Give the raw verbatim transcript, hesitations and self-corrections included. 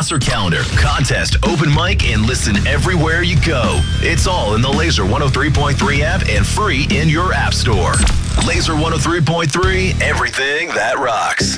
concert calendar, contest, open mic, and listen everywhere you go. It's all in the Laser one oh three point three app and free in your app store. Laser one oh three point three, everything that rocks.